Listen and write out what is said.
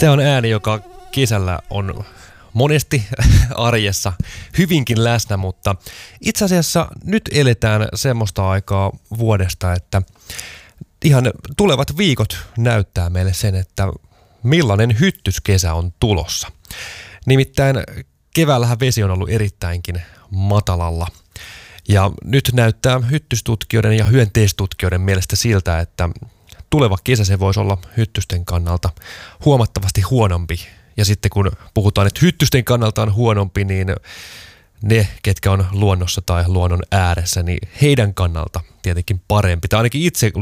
Se on ääni, joka kesällä on monesti arjessa hyvinkin läsnä, mutta itse asiassa nyt eletään semmoista aikaa vuodesta, että ihan tulevat viikot näyttää meille sen, että millainen hyttyskesä on tulossa. Nimittäin keväällähän vesi on ollut erittäinkin matalalla. Ja nyt näyttää hyttystutkijoiden ja hyönteistutkijoiden mielestä siltä, että tuleva kesä se voisi olla hyttysten kannalta huomattavasti huonompi. Ja sitten kun puhutaan, että hyttysten kannalta on huonompi, niin ne, ketkä on luonnossa tai luonnon ääressä, niin heidän kannalta tietenkin parempi. Tai ainakin itse